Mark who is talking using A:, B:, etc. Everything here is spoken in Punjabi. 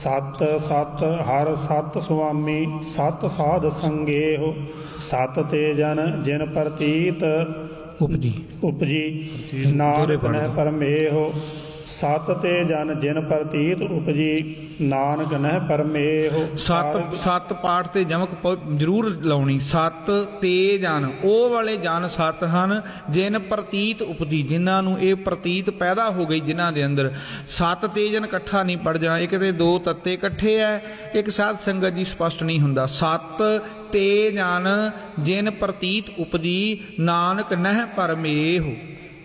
A: ਸਤ ਸਤ ਹਰ ਸਤ ਸੁਆਮੀ ਸਤ ਸਾਧ ਸੰਗੇਹੁ ਸਤ ਤੇ ਜਨ ਜਿਨ ਪ੍ਰਤੀਤ ਉਪਜੀ ਨਾਨਕ ਨਹਿ ਪਰਮੇਹੁ ਸਤ ਤੇ ਜਨ ਜਿਨ ਪ੍ਰਤੀਤ ਉਪਜੀ ਨਾਨਕ ਨਹਿ ਪਰਮੇਹੁ।
B: ਸੱਤ ਪਾਠ ਤੇ ਜਮਕ ਜ਼ਰੂਰ ਲਾਉਣੀ। ਸਤ ਤੇ ਜਨ, ਉਹ ਵਾਲੇ ਜਨ ਸਤ ਹਨ ਜਿਨ ਪ੍ਰਤੀਤ ਉਪਜੀ, ਜਿਨ੍ਹਾਂ ਨੂੰ ਇਹ ਪ੍ਰਤੀਤ ਪੈਦਾ ਹੋ ਗਈ ਜਿਨ੍ਹਾਂ ਦੇ ਅੰਦਰ। ਸਤ ਤੇ ਜਨ ਇਕੱਠਾ ਨਹੀਂ ਪੜ ਜਾਣਾ, ਇੱਕ ਤੇ ਦੋ ਤੱਤੇ ਇਕੱਠੇ ਹੈ, ਇੱਕ ਸਾਧ ਸੰਗਤ ਜੀ ਸਪਸ਼ਟ ਨਹੀਂ ਹੁੰਦਾ। ਸਤ ਤੇ ਜਨ ਜਿਨ ਪ੍ਰਤੀਤ ਉਪਜੀ ਨਾਨਕ ਨਹਿ ਪਰਮੇਹੁ।